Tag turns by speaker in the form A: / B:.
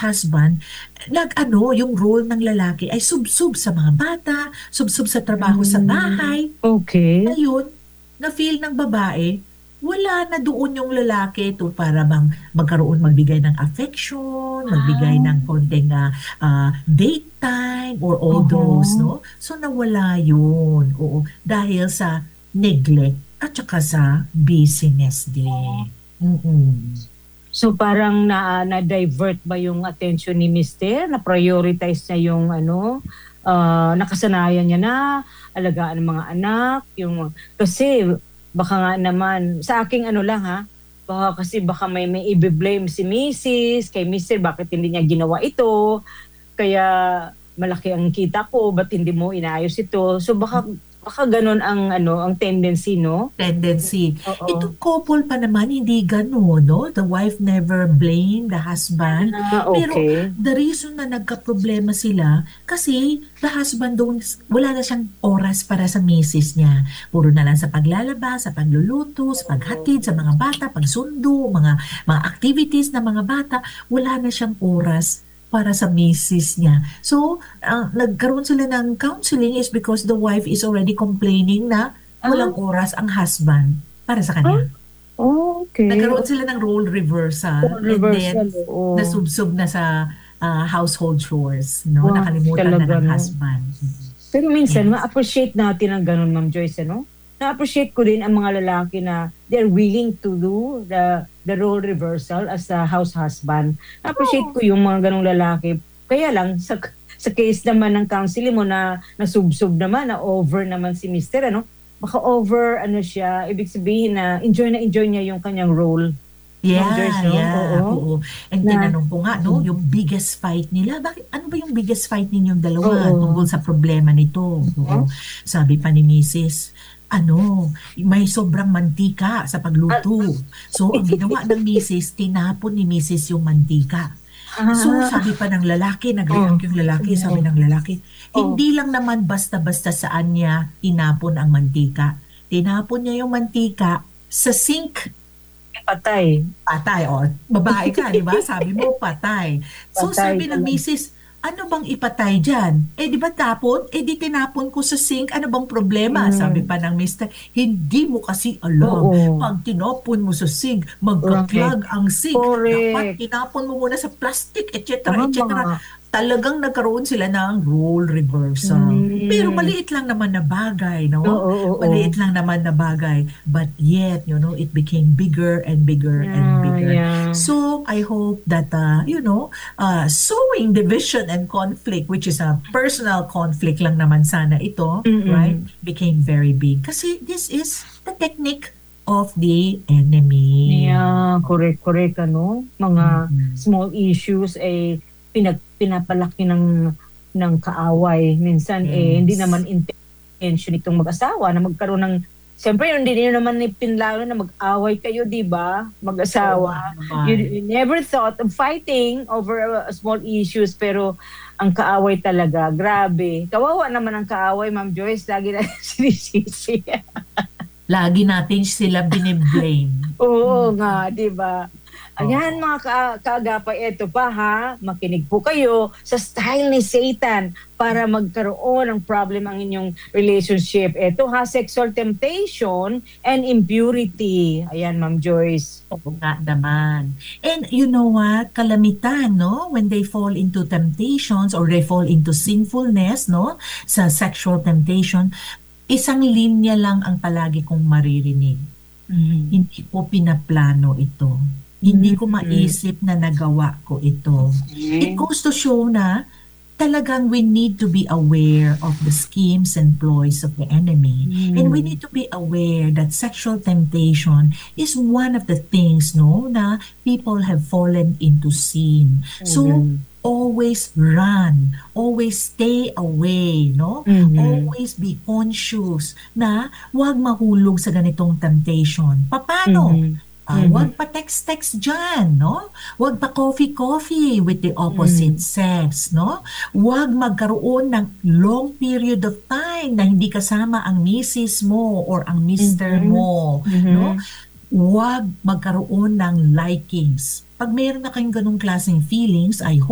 A: husband, yung role ng lalaki ay subsub sa mga bata, subsub sa trabaho sa
B: Hmm,
A: bahay.
B: okey.
A: Ngayon, na-feel ng babae, wala na doon yung lalaki to para bang magbigay ng affection, magbigay
B: Ah,
A: ng konting date time or all those,
B: oo.
A: no? So nawala yun, oo, dahil sa neglect at saka sa busyness din. Mm-mm.
B: So parang na-divert ba yung attention ni mister, na-prioritize niya yung ano, nakasanayan niya na, alagaan ang mga anak, yung kasi baka nga naman sa aking ano lang ha, baka may ibe-blame si misis kay mister bakit hindi niya ginawa ito, kaya malaki ang kita ko, ba't hindi mo inayos ito? So baka gano'n ang ano, ang tendency 'no?
A: Tendency.
B: Oo.
A: Itong couple pa naman, hindi gano'n, no? The wife never blamed the husband.
B: Ah,
A: Pero
B: okey.
A: the reason na nagkaproblema sila, kasi the husband wala na siyang oras para sa misis niya. Puro na lang sa paglalaba, sa pagluluto, sa paghatid sa mga bata, pagsundo, mga activities ng mga bata. Wala na siyang oras para sa misis niya. So, nagkaroon sila ng counseling is because the wife is already complaining na
B: Ah,
A: walang oras ang husband para sa
B: ah,
A: kanya.
B: okey.
A: Nagkaroon sila ng role reversal
B: Role
A: and then
B: reversal, oo.
A: nasubsob na sa household chores, no?
B: Wow,
A: Nakalimutan na
B: talaga
A: ng
B: 'no.
A: husband.
B: Pero minsan
A: Yes.
B: ma-appreciate natin ang gano'n Ma'am Joyce ano? Na-appreciate ko din ang mga lalaki na they're willing to do the role reversal as a house husband. Na-appreciate
A: Oo.
B: ko yung mga gano'ng lalaki. Kaya lang sa case naman ng counseling mo na nasubsob naman, na over naman si mister ano, baka over ano siya, ibig sabihin na enjoy niya yung kanyang role. Ma'am Joyce
A: Yeah,
B: 'no?
A: yeah,
B: Oo,
A: oo. And
B: na
A: tinanong ko nga, no, yung biggest fight nila, ano ba yung biggest fight ninyong dalawa tungkol
B: oo.
A: sa problema nito? Oo. Sabi pa ni Mrs., may sobrang mantika sa
B: At
A: pagluto. So, ang ginawa ng Mrs., tinapon ni Mrs. yung mantika. So,
B: ah,
A: sabi pa ng lalaki,
B: oh,
A: nag-react yung lalaki, sabi
B: oh,
A: ng lalaki,
B: oh,
A: hindi lang naman basta-basta saan niya tinapon ang mantika. Tinapon niya yung mantika sa sink.
B: patay.
A: Patay, o. Babae ka, di ba? Sabi mo, patay. So,
B: Patay
A: sabi ng
B: talaga.
A: misis, ano bang ipatay dyan? Eh, di ba tapon? Eh, di tinapon ko sa sink. Ano bang problema? Sabi
B: Hmm,
A: pa ng mister, hindi mo kasi alam.
B: oo,
A: Pag tinapon mo sa sink,
B: right.
A: magka-clog ang sink. Dapat
B: Correct.
A: tinapon mo muna sa plastic, etc., etc.
B: Tama.
A: Talagang nagkaroon sila ng role reversal. Pero
B: Hmm,
A: maliit lang naman na bagay, no?
B: oo,
A: Maliit
B: oo.
A: lang naman na bagay. But yet, it became bigger and bigger and
B: Yeah,
A: bigger.
B: yeah.
A: So I hope that, sowing division and conflict, which is a personal conflict lang naman sana ito, right,
B: Mm.
A: became very big. Kasi this is the technique of the enemy.
B: Yeah, correct, correct ano. Mga
A: Mm-mm.
B: small issues ay pinapalaki ng kaaway. Minsan eh hindi
A: Yes.
B: naman intention itong mag-asawa na magkaroon ng siyempre hindi niyo naman ipinlano na mag-away kayo, 'di ba?
A: Oo
B: Mag-asawa.
A: nga
B: You,
A: naman.
B: you never thought of fighting over small issues pero ang kaaway talaga, grabe. Kawawa naman ang kaaway, Ma'am Joyce, lagi na sinisisi.
A: Lagi natin sila biniblame.
B: Oo
A: Mm.
B: nga, 'di ba?
A: Oo.
B: Ayan mga kaagapay, eto pa ha, makinig po kayo sa style ni Satan para magkaroon ng problem ang inyong relationship. Eto ha, sexual temptation and impurity. Ayan, Ma'am Joyce.
A: Oo nga naman. And you know what? Kalamitan, no? When they fall into temptations or they fall into sinfulness, no? Sa sexual temptation, isang linya lang ang palagi kong maririnig.
B: Mhm.
A: Hindi ko pinaplano ito. Hindi ko
B: Mm.
A: maisip na nagawa ko ito. It
B: Okay.
A: goes to show na talagang we need to be aware of the schemes and ploys of the enemy. And we
B: Mm.
A: need to be aware that sexual temptation is one of the things, no, na people have fallen into sin. So,
B: Mhm.
A: always run, always stay away, no?
B: Mhm.
A: Always be conscious na huwag mahulog sa ganitong temptation. Paano?
B: Mhm.
A: Huwag
B: Mhm.
A: pa text-text dyan, no? Huwag pa coffee-coffee with the opposite
B: Mhm.
A: sex, no? Huwag magkaroon ng long period of time na hindi kasama ang misis mo or ang mister
B: Mhm.
A: mo, no?
B: Mhm.
A: Huwag magkaroon ng likings. Pag mayroon na kayong ganong klaseng feelings, I